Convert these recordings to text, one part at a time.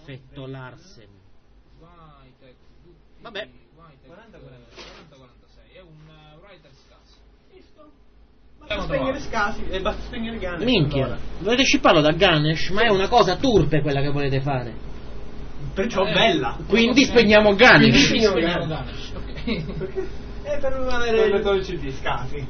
Effetto Larsen. Vabbè. 40-46, è un writer scarso. Basta spegnere scasi e basta spegnere Ganesh. Minchia, Allora. volete scipparlo da Ganesh, ma è una cosa turpe quella che volete fare. Perciò bella. Quindi spegniamo Ganesh. Spegniamo Ganesh, ok. È per non avere le dolci di scasi.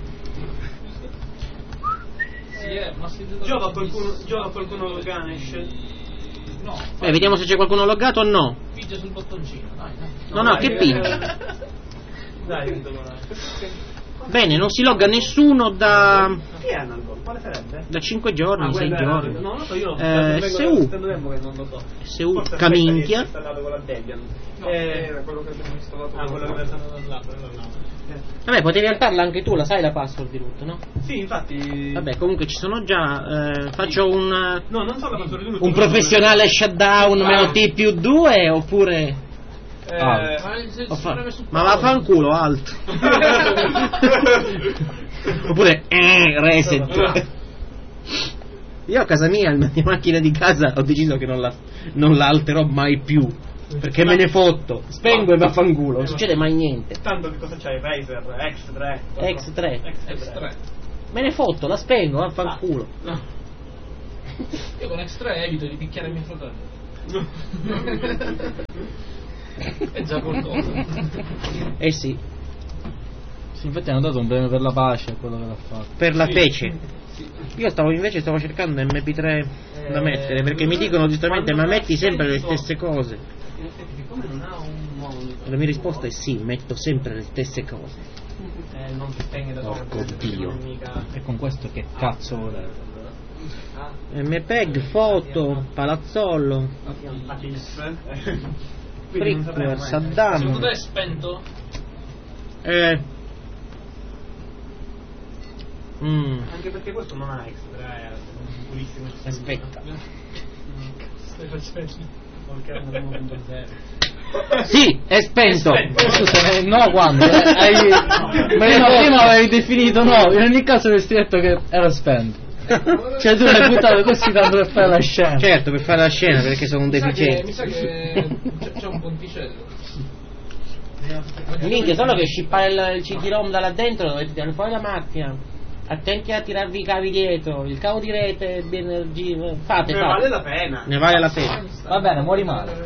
Sì, è massizzatore. Giova qualcuno Ganesh? No. Vediamo se c'è qualcuno loggato o no. Pigia sul bottoncino, dai. No, che pinta. Dai, Bene, non si logga nessuno da chi è Analgon? Quale sarebbe? 5 giorni, 6 giorni. No, lo so, io SU. tanto tempo che non lo so. SU, Forse Caminchia. installato con la Debian. No, era quello che abbiamo installato. Quello che abbiamo installato dall'altro, no. Vabbè, potevi altarla anche tu, la sai la password di root, no? Sì, infatti. Vabbè, comunque ci sono già. Faccio un No, non so la password di root. un professionale shutdown meno T più 2 oppure. Ma vaffanculo alt. Oppure reset. Io a casa mia, la mia macchina di casa, ho deciso che non la alterò mai più. Perché me ne fotto. Spengo e vaffanculo. Non succede mai niente. Tanto che cosa c'hai? Razer, X3. X3. Me ne fotto, la spengo, vaffanculo. No. Io con X3 evito di picchiare mio fratello. È già qualcosa. Sì. Sì, infatti hanno dato un premio per la pace a quello che l'ha fatto. Per la fece. Io stavo cercando MP3 da mettere, perché mi dicono giustamente ma metti sempre le stesse cose. La mia risposta è sì, metto sempre le stesse cose. Non si spegne da solo. Porco Dio. E con questo che cazzo vuole? MPEG, foto, palazzolo, Freakware, Secondo Saddam. te è spento? Anche perché questo non ha X3, è purissimo. Aspetta. Stai facendo? Sì, è spento. Scusa, no quando? Prima avevi definito no, in ogni caso avresti detto che era spento. Cioè tu l'hai buttato così tanto per fare la scena. Certo, per fare la scena, perché sono un deficiente. Mi sa che c'è un ponticello. Minchia, solo che scippare il CD-ROM da là dentro dovete tirare fuori la macchina. Attenti a tirarvi i cavi dietro, il cavo di rete, BNG, fate. Ne vale la pena. Ne vale la pena. Va bene, muori male.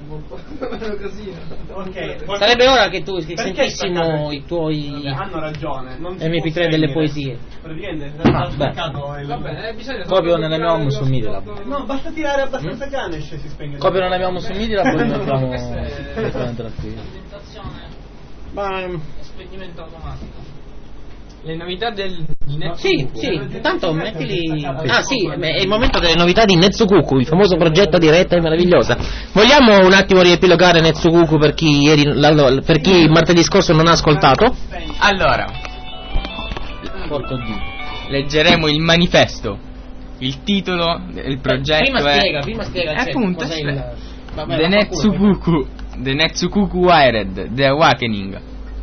Ok. Sarebbe ora che tu sentissimo i tuoi hanno ragione. Non si MP3 può delle spegnere. poesie. Praticamente è staccato Va bene, bisogna Proprio nella mia home su Media. No, basta tirare abbastanza Ganesh e si spegne. Copio non abbiamo su Media, poi mettiamo direttamente da qui. Ma spegnimento automatico. Le novità di sì, tanto mettili. Ah sì, è il momento delle novità di Netsukuku, il famoso progetto di rete meravigliosa. Vogliamo un attimo riepilogare Netsukuku per chi martedì scorso non ha ascoltato? Allora, leggeremo il manifesto. Il titolo del progetto prima spiega appunto cos'è il... The Netsukuku Wired, The Awakening.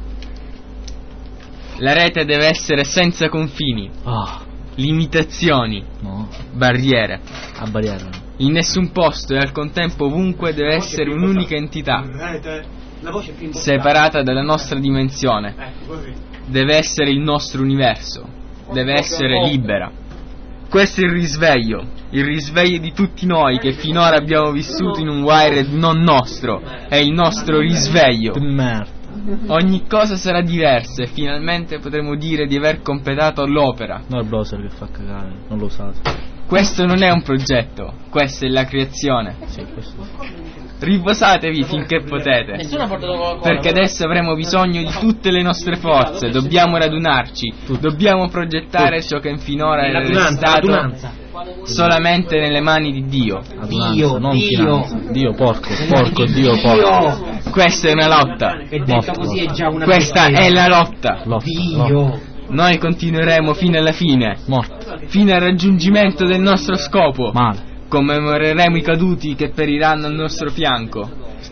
La rete deve essere senza confini, limitazioni, barriere. A barriera. In nessun posto e al contempo ovunque deve essere un'unica entità, La voce più separata dalla nostra dimensione. così. Deve essere il nostro universo, deve essere libera. Questo è il risveglio di tutti noi che finora abbiamo vissuto in un wired non nostro, è il nostro risveglio. Merda. Ogni cosa sarà diversa e finalmente potremo dire di aver completato l'opera. No, il browser che fa cagare, non lo usate. Questo non è un progetto, questa è la creazione. Sì, questo. Riposatevi finché potete, Nessuno ha portato Coca-Cola. perché adesso avremo bisogno di tutte le nostre forze. Dobbiamo radunarci, dobbiamo progettare ciò che finora era restato solamente nelle mani di Dio. Adunanza, non finanza. Dio porco, Dio porco. Questa è una lotta. Che detto così è già una Questa è la lotta. Dio. Noi continueremo fino alla fine, Morto. fino al raggiungimento del nostro scopo. Male. Commemoreremo i caduti che periranno al nostro fianco.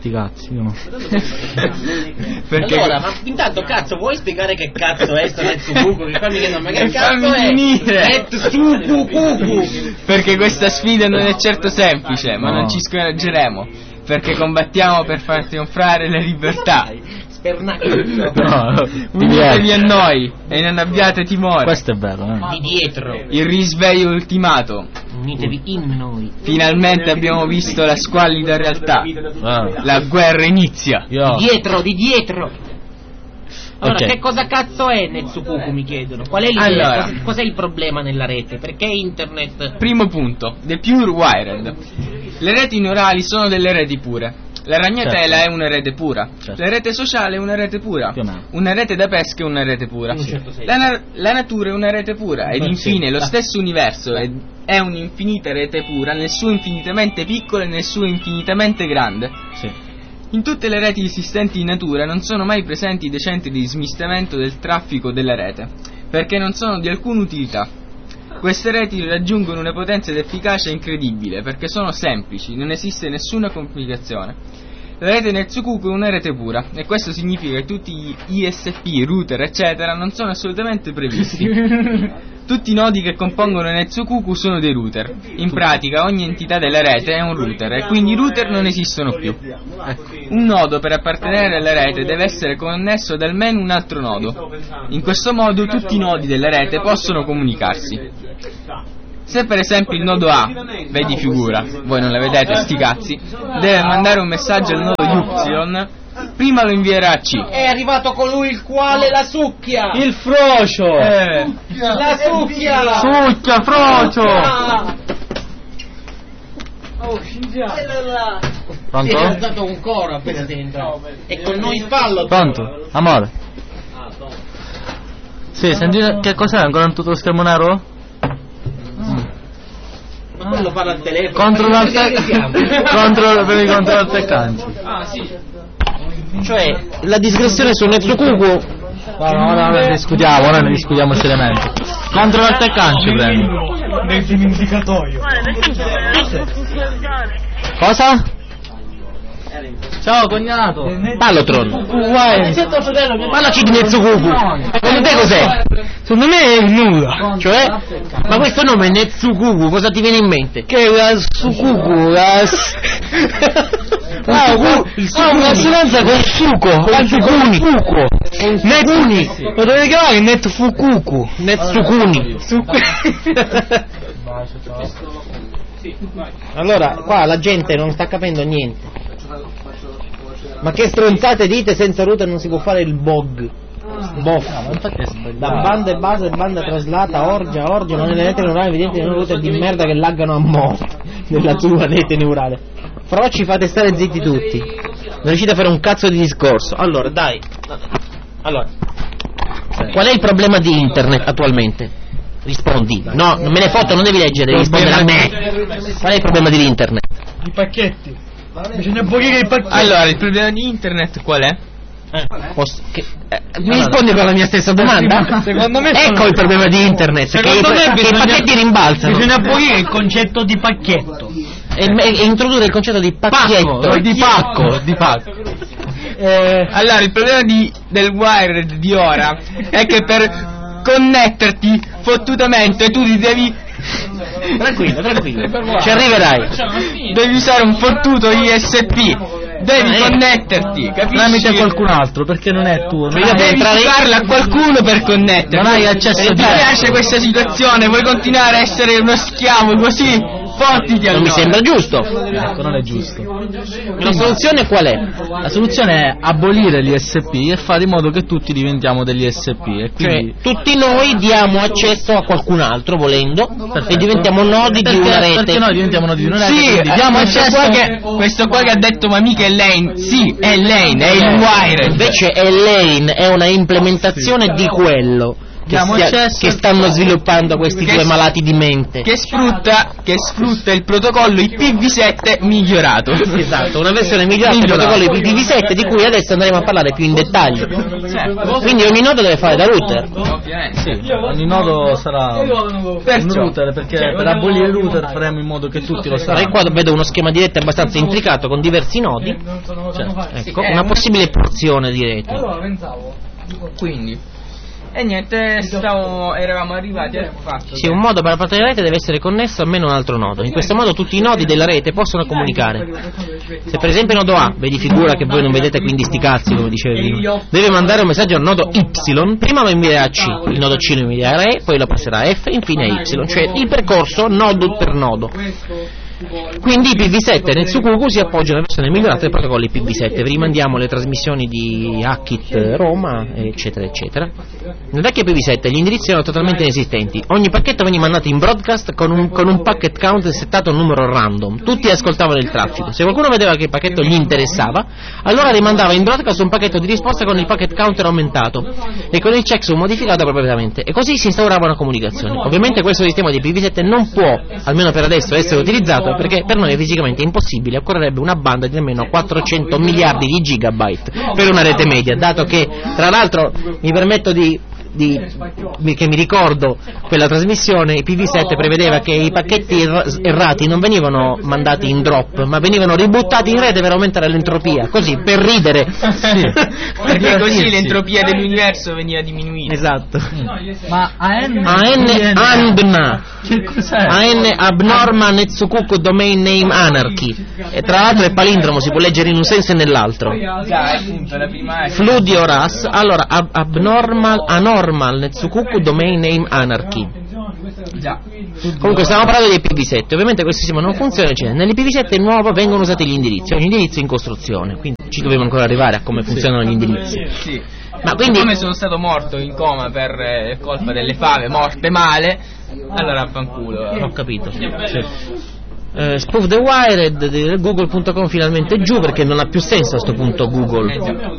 sti cazzi, io no. Perché Allora, ma intanto cazzo, vuoi spiegare che cazzo è sto Netsukuku? Che qua mi chiedono, ma che cazzo fammi è? finire. Netsukuku! Perché questa sfida non è certo semplice, ma No. non ci scoraggeremo, perché combattiamo per far trionfare la libertà. Spernacchio. No, Unitevi a noi e non abbiate timore. questo è vero, Di dietro. Il risveglio ultimato. Unitevi in noi. Finalmente abbiamo visto la squallida realtà. La guerra inizia. Io Di dietro. Allora, Ok. che cosa cazzo è Netsukuku, mi chiedono? Qual è l'idea? Allora. Cos'è il problema nella rete? Perché internet... Primo punto, The Pure Wired. Le reti neurali sono delle reti pure. La ragnatela Certo. è una rete pura. Certo. La rete sociale è una rete pura. Più o meno. Una rete da pesca è una rete pura. In un certo senso. La natura è una rete pura. Ed Sì. infine lo stesso universo è un'infinita rete pura nel suo infinitamente piccolo e nel suo infinitamente grande. sì. In tutte le reti esistenti in natura non sono mai presenti dei centri di smistamento del traffico della rete, perché non sono di alcuna utilità. Queste reti raggiungono una potenza ed efficacia incredibile, perché sono semplici, non esiste nessuna complicazione. La rete Netsukuku è una rete pura, e questo significa che tutti gli ISP, router, eccetera, non sono assolutamente previsti. Tutti i nodi che compongono Netsukuku sono dei router. In pratica ogni entità della rete è un router e quindi i router non esistono più. Un nodo per appartenere alla rete deve essere connesso ad almeno un altro nodo. In questo modo tutti i nodi della rete possono comunicarsi. Se per esempio il nodo A, vedi figura, voi non la vedete sti cazzi, deve mandare un messaggio al nodo Y, prima lo invierà a C. È arrivato colui il quale la succhia! Il frocio! La succhia! Succhia, frocio! Pronto? Si è alzato un coro appena sei entrato. E con noi in fallo. Pronto? Amore? Sì, senti che cos'è? Ancora tutto lo schermo nero? Ma quello parla al telefono. Contro Ma che siamo? devi controllare il teccante. Ah, sì. Cioè, la digressione su Netsukuku. Ora ne discutiamo seriamente. Contro il teccante, prego. Nel dimenticatoio. Cosa? Ciao cognato. Pallotron. Uguale. Parlaci di Netsukuku. Secondo te cos'è? Secondo me è nuda. Cioè? Ma questo nome Netsukuku, cosa ti viene in mente? Che la sukuku, la... una assonanza col suco. Sukuni. Netsukuni. Lo devi chiamare Netfukuku. Netsukuni. Allora, qua la gente non sta capendo niente. Ma che stronzate dite, senza router non si può fare il BOG. Boh. Da banda e base, banda traslata, orgia, non è rete neurale, evidente che non router di merda che laggano a mo' nella tua rete neurale. Però ci fate stare zitti tutti. Non riuscite a fare un cazzo di discorso. Allora, dai. Allora, qual è il problema di internet attualmente? Rispondi. No, non me ne foto, non devi leggere, devi rispondere a me. Qual è il problema di internet? I pacchetti. Bisogna abolire i pacchetti. Allora, il problema di internet qual è? Mi rispondi con la mia stessa domanda? Secondo me Ecco il problema di internet, che Secondo me i pacchetti rimbalzano. Bisogna abolire il concetto di pacchetto. E introdurre il concetto di pacchetto. Di pacco. Allora, il problema del wired di ora è che per connetterti fottutamente tu ti devi Tranquillo, ci arriverai. devi usare un fottuto ISP. Devi connetterti, capisci? Tramite qualcun altro, perché non è tuo. Ma io devo Devi entrare- farla a qualcuno per connetterti. Non hai accesso Ti diretto. piace questa situazione? Vuoi continuare a essere uno schiavo così? Fottiti Non mi allora. sembra giusto. Ecco, non è giusto. La soluzione qual è? La soluzione è abolire gli ISP e fare in modo che tutti diventiamo degli ISP. E Cioè, quindi tutti noi diamo accesso a qualcun altro, volendo, e diventiamo nodi di una rete. Perché noi diventiamo nodi di una rete. Sì, quindi diamo accesso questo qua che ha detto ma mica è Lane. Sì, è Lane, è il wired. Invece è Lane, è una implementazione di quello. che stanno sviluppando questi due malati di mente. Che sfrutta il protocollo IPv7 migliorato. Esatto, una versione migliorata del protocollo IPv7 di cui adesso andremo a parlare più in dettaglio. Quindi ogni nodo deve fare da router. Ovviamente. Sì, ogni nodo sarà un router, perché per abolire il router faremo in modo che tutti lo Allora, sappiano. qua vedo uno schema di rete abbastanza intricato con diversi nodi. Ecco, una possibile porzione di rete. Quindi. E niente, eravamo arrivati al fatto. Sì, un modo per la parte della rete deve essere connesso almeno a un altro nodo. In questo modo tutti i nodi della rete possono comunicare. Se per esempio il nodo A, vedi figura che voi non vedete quindi sti cazzi come dicevo prima, deve mandare un messaggio al nodo Y, prima lo invierà a C, il nodo C lo invierà a E, poi lo passerà a F, infine a Y, cioè il percorso nodo per nodo. Quindi IPv7 e NetSukuku si appoggiano alla versione migliorata del protocollo IPv7. Vi rimandiamo le trasmissioni di Hackit Roma, eccetera eccetera. Nel vecchio IPv7 gli indirizzi erano totalmente inesistenti. Ogni pacchetto veniva mandato in broadcast con un packet count settato a un numero random. Tutti ascoltavano il traffico. Se qualcuno vedeva che il pacchetto gli interessava, allora rimandava in broadcast un pacchetto di risposta con il packet counter aumentato e con il checksum modificato appropriatamente, e così si instaurava una comunicazione. Ovviamente questo sistema di IPv7 non può, almeno per adesso, essere utilizzato perché per noi è fisicamente impossibile. Occorrerebbe una banda di almeno 400 miliardi di gigabyte per una rete media, dato che, tra l'altro, mi permetto che mi ricordo quella trasmissione, IPv7 prevedeva che i pacchetti errati non venivano mandati in drop, ma venivano ributtati in rete per aumentare l'entropia, così, per ridere. Perché così l'entropia dell'universo veniva diminuita. Esatto. Ma AN che cos'è? AN Abnormal NetSukuku Domain Name Anarchy, e tra l'altro è palindromo, si può leggere in un senso e nell'altro. Appunto, la prima è Fludio RAS. Allora, Anormal NetSukuku Domain Name Anarchy. già. Comunque stiamo parlando di IPv7. Ovviamente questo sistema non funziona, cioè, nell'IPv7 nuovo vengono usati gli indirizzi, ogni indirizzo in costruzione, quindi ci dobbiamo ancora arrivare a come funzionano gli indirizzi. Sì. Ma quindi, come sono stato morto in coma per colpa delle fave morte male, allora fanculo. ho capito. Sì. Spoof the Wired di Google.com finalmente giù, perché non ha più senso a sto punto Google.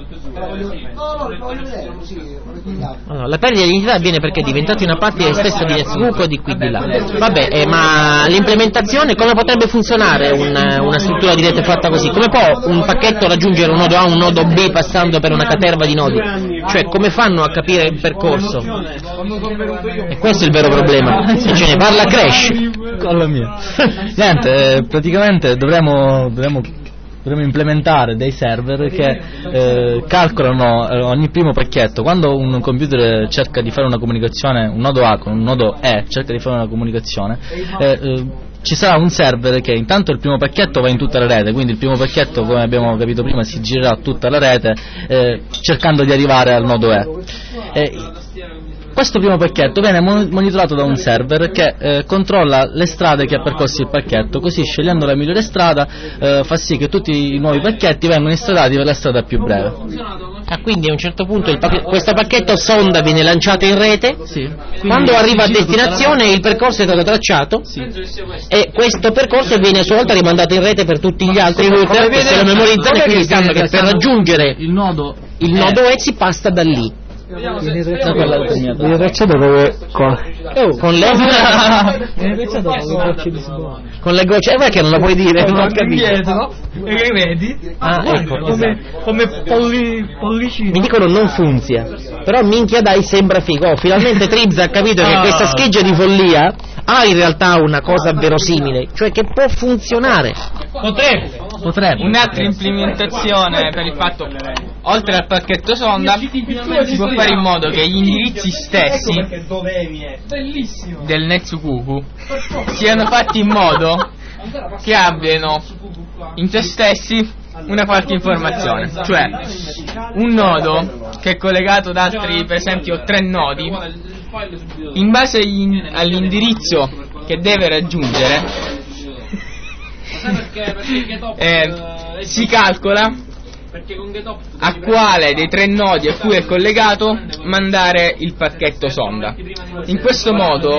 Allora, la perdita di identità avviene perché è diventata una parte stessa di NetSukuku di qui di là. Vabbè, ma l'implementazione come potrebbe funzionare una struttura di rete fatta così? Come può un pacchetto raggiungere un nodo A, un nodo B passando per una caterva di nodi? Cioè, come fanno a capire il percorso? E questo è il vero problema. E ce ne parla Crash. Collo mio. Niente, praticamente dovremmo implementare dei server che calcolano ogni primo pacchetto. Quando un computer cerca di fare una comunicazione, un nodo A con un nodo E cerca di fare una comunicazione, ci sarà un server che intanto il primo pacchetto va in tutta la rete, quindi il primo pacchetto, come abbiamo capito prima, si girerà tutta la rete cercando di arrivare al nodo E. Questo primo pacchetto viene monitorato da un server che controlla le strade che ha percorso il pacchetto, così scegliendo la migliore strada fa sì che tutti i nuovi pacchetti vengano instradati per la strada più breve. Ah, quindi a un certo punto questo pacchetto sonda viene lanciato in rete, Sì. quando arriva a destinazione il percorso è stato tracciato, e questo percorso viene a sua volta rimandato in rete per tutti gli altri router che se lo memorizzano, e quindi sanno che per raggiungere il nodo E si passa da lì. il racciato Con le con le gocce, che non la puoi dire, non ho capito. E che vedi? Ah, ecco, come pollicino. mi dicono non funziona, però minchia dai, sembra figo. Oh, finalmente Tribs ha capito che questa scheggia di follia ha in realtà una cosa verosimile, cioè che può funzionare. Potrebbe. Un'altra implementazione per il fatto, oltre al pacchetto sonda, si può fare in modo che gli indirizzi stessi del NetSukuku siano fatti in modo che abbiano in se stessi una qualche informazione, cioè un nodo che è collegato ad altri, per esempio 3 nodi, in base all'indirizzo che deve raggiungere si calcola a quale dei 3 nodi a cui è collegato mandare il pacchetto sonda. In questo modo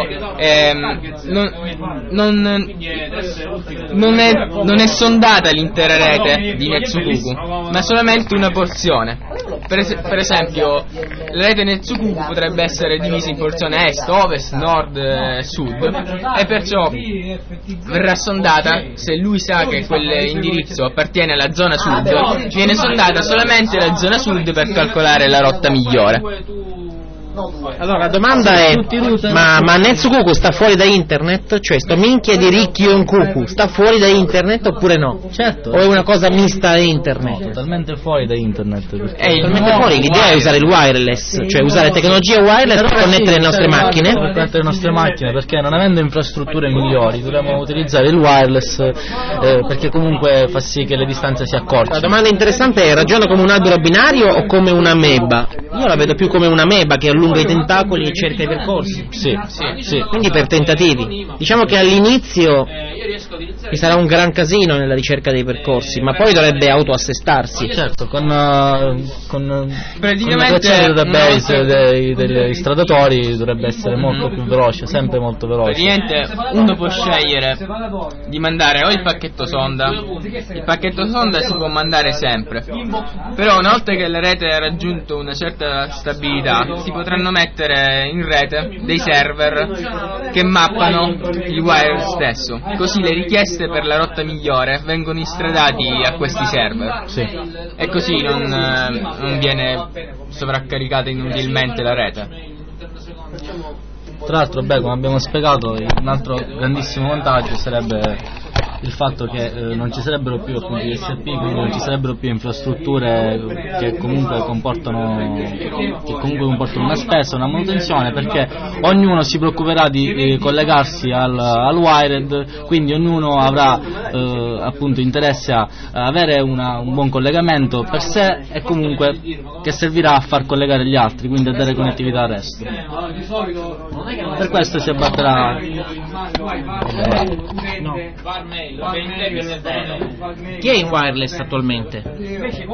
non è sondata l'intera rete di NetSukuku, ma solamente una porzione. per esempio la rete Netsukuku potrebbe essere divisa in porzione est, ovest, nord, sud, e perciò verrà sondata. Se lui sa che quell'indirizzo appartiene alla zona sud, viene sondata solamente la zona sud per calcolare la rotta migliore. Allora la domanda è: ma Netsukuku sta fuori da internet? Cioè sto minchia di Rikkyonkuku sta fuori da internet oppure no? Certo. O è una cosa mista a internet? No, totalmente fuori da internet. Totalmente fuori. L'idea è usare il wireless, cioè usare tecnologia wireless per connettere le nostre macchine. Per connettere le nostre macchine, perché non avendo infrastrutture migliori dovremmo utilizzare il wireless, perché comunque fa sì che le distanze si accorcino. La domanda interessante è: ragiona come un albero binario o come una ameba? Io la vedo più come una ameba che allunga i tentacoli e cerca i percorsi. Sì. Quindi per tentativi. Diciamo che all'inizio ci sarà un gran casino nella ricerca dei percorsi, ma poi dovrebbe autoassestarsi. Certo, con praticamente il database degli stradatori dovrebbe essere molto più veloce, sempre molto veloce. Praticamente uno può scegliere di mandare o il pacchetto sonda. Il pacchetto sonda si può mandare sempre, però una volta che la rete ha raggiunto una certa stabilità si potranno mettere in rete dei server che mappano il wire stesso, così le richieste per la rotta migliore vengono istradati a questi server. Sì. E così non viene sovraccaricata inutilmente la rete. Tra l'altro, come abbiamo spiegato, un altro grandissimo vantaggio sarebbe il fatto che non ci sarebbero più appunto gli SP, quindi non ci sarebbero più infrastrutture che comunque comportano una spesa, una manutenzione, perché ognuno si preoccuperà di collegarsi al wired, quindi ognuno avrà appunto interesse a avere un buon collegamento per sé e comunque che servirà a far collegare gli altri, quindi a dare connettività al resto. Per questo si abbatterà. Chi è in wireless attualmente?